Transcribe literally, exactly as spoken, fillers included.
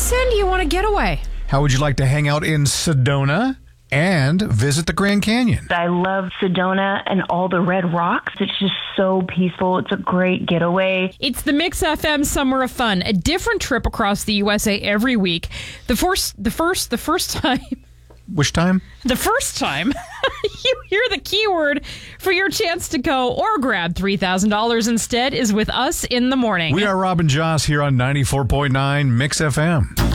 listen? Do you want a getaway? How would you like to hang out in Sedona and visit the Grand Canyon? I love Sedona and all the red rocks. It's just so peaceful. It's a great getaway. It's the Mix F M Summer of Fun, a different trip across the U S A every week. The first, the first, the first time. Which time? The first time you hear the keyword for your chance to go or grab three thousand dollars instead is with us in the morning. We are Rob and Joss here on ninety-four point nine Mix F M.